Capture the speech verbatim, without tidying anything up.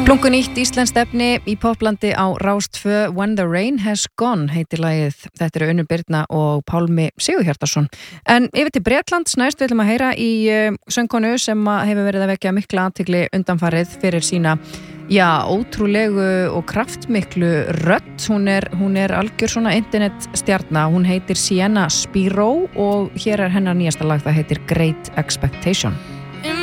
Splunkunýtt íslenskt efni í poplandi á Rás tvö, When the Rain Has Gone heitir lagið. Þetta eru Unnur Birna og Pálmi Sigurhjartarson. En yfir til Bretlands næst við ætlum að heyra í uh, söngkonu sem hefur verið að vekja mikla athygli undanfarið fyrir sína já, ótrúlegu og kraftmiklu rödd. Hún er, hún er algjör svona internetstjarna. Hún heitir Sienna Spiro og hér er hennar nýjasta lag, það heitir Great Expectation.